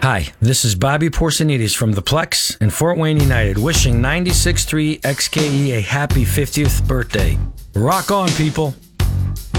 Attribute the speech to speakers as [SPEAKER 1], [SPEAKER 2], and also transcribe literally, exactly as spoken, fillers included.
[SPEAKER 1] Hi, this is Bobby Porsonides from the Plex and Fort Wayne United, wishing ninety-six point three X K E a happy fiftieth birthday. Rock on, people!